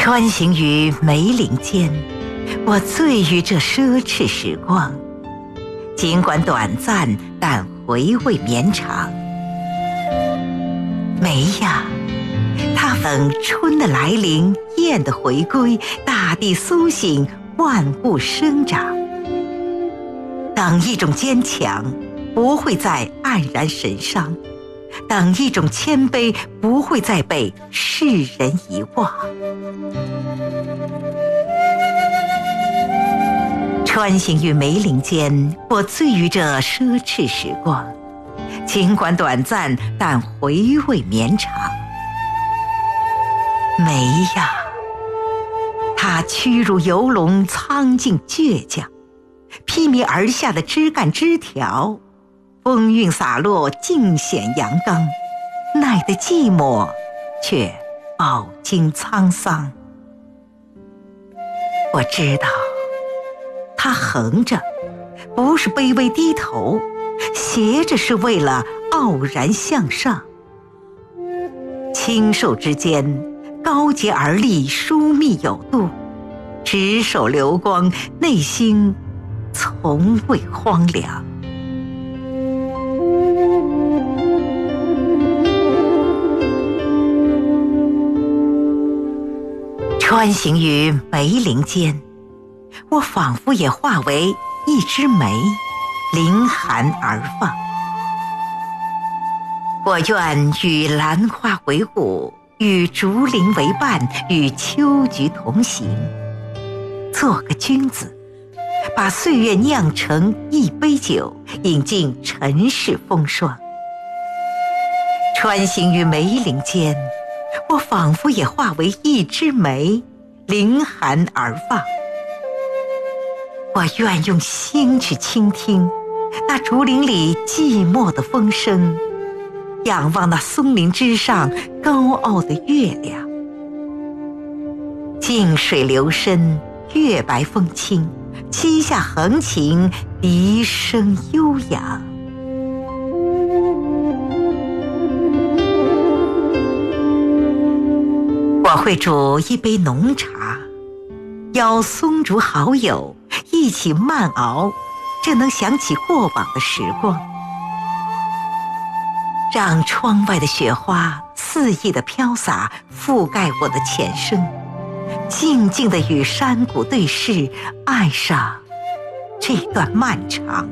穿行于梅林间，我醉于这奢侈时光，尽管短暂，但回味绵长。梅呀，它等春的来临，燕的回归，大地苏醒，万物生长。等一种坚强，不会再黯然神伤；等一种谦卑，不会再被世人遗忘。穿行于梅林间，我醉于这奢侈时光，尽管短暂，但回味绵长。梅呀，它屈如游龙，苍劲倔强，披靡而下的枝干枝条，风韵洒落，尽显阳刚，耐得寂寞，却饱经沧桑。我知道它横着不是卑微低头，斜着是为了傲然向上。清瘦之间，高洁而立，疏密有度，执手流光，内心从未荒凉。穿行于梅林间，我仿佛也化为一枝梅，凌寒而放。我愿与兰花为伍，与竹林为伴，与秋菊同行，做个君子，把岁月酿成一杯酒，饮尽尘世风霜。穿行于梅林间，我仿佛也化为一枝梅，凌寒而放。我愿用心去倾听那竹林里寂寞的风声，仰望那松林之上高傲的月亮。静水流深，月白风清，膝下横琴，笛声悠扬。我会煮一杯浓茶，邀松竹好友一起慢熬，这能想起过往的时光。让窗外的雪花肆意地飘洒，覆盖我的前生，静静地与山谷对视，爱上这段漫长。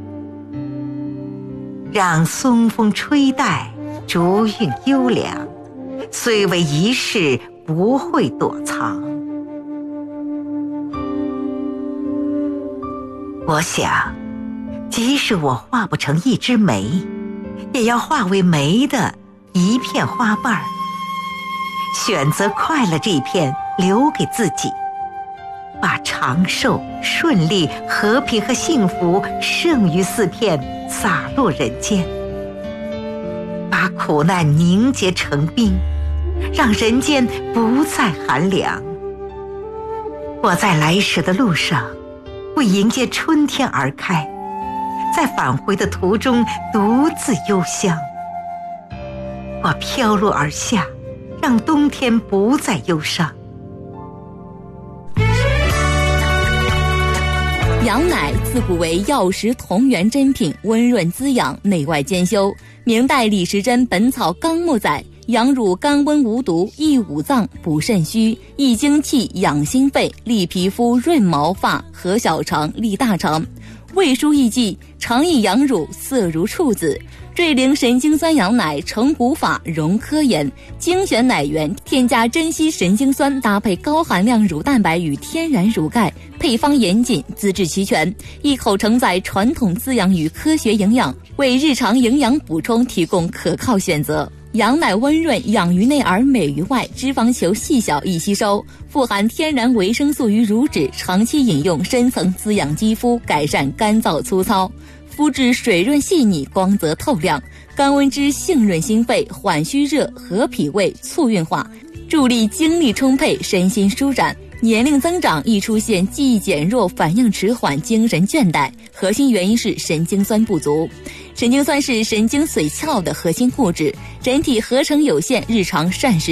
让松风吹带，竹韵优良，虽为一世，不会躲藏。我想，即使我化不成一枝梅，也要化为梅的一片花瓣儿，选择快乐这一片留给自己，把长寿、顺利、和平和幸福剩余4片洒落人间，把苦难凝结成冰，让人间不再寒凉。我在来时的路上，为迎接春天而开，在返回的途中独自幽香。我飘落而下，让冬天不再忧伤。 羊奶自古为药食同源珍品，温润滋养，内外兼修。明代李时珍《本草纲目》载，羊乳甘温无毒，益五脏，补肾虚，益精气，养心肺，利皮肤，润毛发，和小肠，利大肠。胃书亦记，常以羊乳，色如处子。瑞灵神经酸羊奶成古法，溶科研，精选奶源，添加珍稀神经酸，搭配高含量乳蛋白与天然乳钙，配方严谨，资质齐全，一口承载传统滋养与科学营养，为日常营养补充提供可靠选择。羊奶温润，养于内而美于外，脂肪球细小易吸收，富含天然维生素与乳脂，长期饮用深层滋养肌肤，改善干燥粗糙。肤质水润细腻，光泽透亮，甘温汁性润心肺，缓虚热，和脾胃，促运化，助力精力充沛，身心舒展。年龄增长易出现记忆减弱、反应迟缓、精神倦怠，核心原因是神经酸不足。神经酸是神经髓鞘的核心物质，人体合成有限，日常膳食